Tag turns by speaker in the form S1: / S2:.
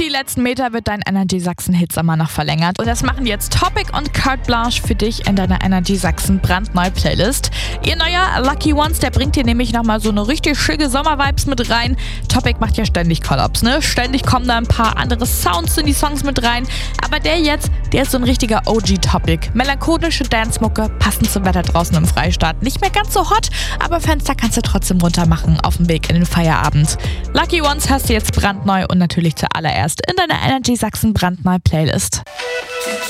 S1: die letzten Meter wird dein Energy Sachsen Hitsommer noch verlängert. Und das machen jetzt Topic und Carte Blanche für dich in deiner Energy Sachsen brandneue Playlist. Ihr neuer Lucky Ones, der bringt dir nämlich nochmal so eine richtig schicke Sommer-Vibes mit rein. Topic macht ja ständig Collabs, ne? Ständig kommen da ein paar andere Sounds in die Songs mit rein. Aber der jetzt, der ist so ein richtiger OG-Topic. Melancholische Dance-Mucke, passend zum Wetter draußen im Freistaat. Nicht mehr ganz so hot, aber Fenster kannst du trotzdem runter machen auf dem Weg in den Feierabend. Lucky Ones hast du jetzt brandneu und natürlich zuallererst in deiner Energy Sachsen brandneue Playlist.